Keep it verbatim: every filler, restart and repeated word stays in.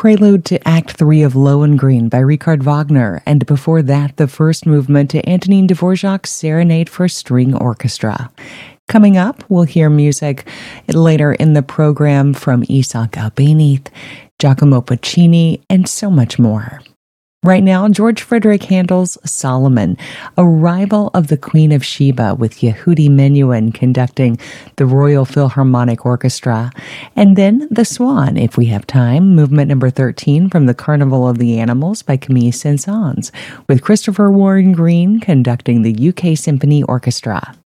prelude to Act Three of Lohengrin by Richard Wagner, and before that, the first movement to Antonin Dvorak's Serenade for String Orchestra. Coming up, we'll hear music later in the program from Isaac Albéniz, Giacomo Puccini, and so much more. Right now, George Frederick Handel's Solomon, a rival of the Queen of Sheba, with Yehudi Menuhin conducting the Royal Philharmonic Orchestra. And then The Swan, if we have time, movement number thirteen from the Carnival of the Animals by Camille Saint-Saëns, with Christopher Warren Green conducting the U K Symphony Orchestra.